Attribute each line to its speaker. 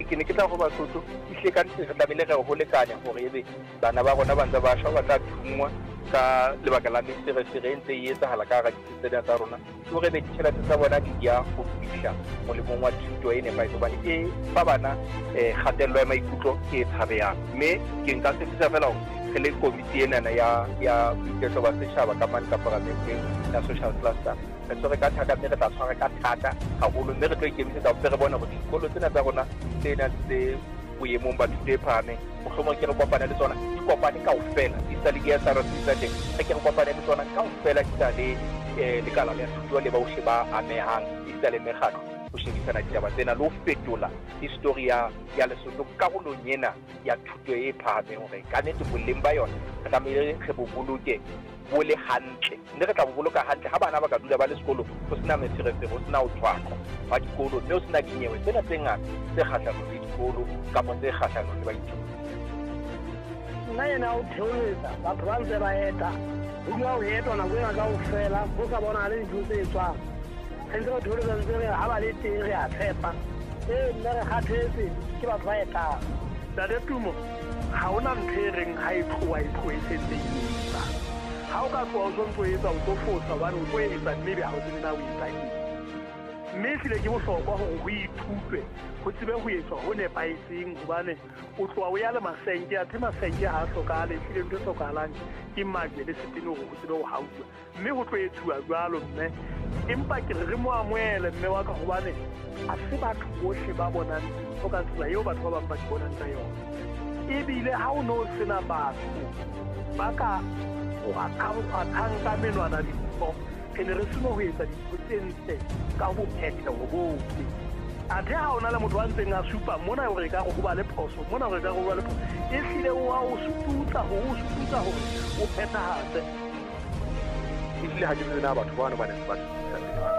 Speaker 1: ke ne ke tla go Basotho ihle ka ntse re tlamehile re go lekanya gore ebe bana ba rona ba ntse ba shwa ba tla thungwa ka lebaka la mesere ntse e etsahala ka ga ditsela tsa rona ke gore be ditšhelete tsa bona di ya go fihla molemong wa thuto e nepagetse hobane e fa bana kgatello ya maikutlo e tshabeyang mme ke nka sebedisa fela re le komiti enana ya boiketlo ba setšhaba ka mane ka paramenteng ya social cluster re tshwere ka thata mme re tla tshwara ka thata gagolo mme re tlo ikemisetsa go re bone gore dikolo tsena tsa rona tsena tse boemong ba thuto e phahameng mohlomong ke re kopane le tsona di kopane kaofela di sa le ke ya sarasisa teng re ke re kopane le tsona kaofela di sa le lekala la thuto le baohle ba amehang di sa le mekgatlo go shebisana ditaba tsena le ho fetola histori ya Lesotho karolong ena ya thuto e phahameng gore ka nnete boleng ba yona re tlamehile re bo boloke bo le hantle mme re tla bo boloka hantle ha bana ba ka dula ba le sekolo go sena meferefere ho sena ho tshwakwa ba dikolo mme ho sena dinyewe tsena tse ngata tse kgahlanong le dikolo kapa tse kgahlanong le baithuti.
Speaker 2: Nna yena o theoletsa batho ba ntse ba eta ho dula ho etwa nako ena kaofela ho sa bona le dintho tse etswang sentse ba theoletsa ntse re ha ba le teng re a tshepa nna re kgathetse ke batho ba etang Ntate Tumo ha ona ntho e reng ha e tloha e sentse etsa ha o ka tloha o sontso etsa o tlo fosa hobane o tlo etsa maybe ha o tsebe na o etsa eng mme sile ke bohlokwa hore ho ithutwe ho tsebe ho etswa ho nepahetseng hobane o tloha o ya le masenke a masenke ha a hlokahale ehlile ntho e hlokahalang ke manje le setene hore ho tsebe ho hautswa mme ho tlo etsuwa jwalo mme empa ke re mo amohele mme wa ka hobane a se batho bohle ba bonang o ka tsela eo batho ba bang ba di bonang ka yona ebile ha o no sena batho ba ka o akhanka menwana dintho ke ne re seno ho etsa dintho tse ntle ka ho phetha ho bohle athe ha ona le motho wa ntseng a supa mona hore ka go ba le phoso mona hore ka go ba le phoso e hlile o suputsa hore o phethahatse e hlile ha ke tsena batho ba ne ba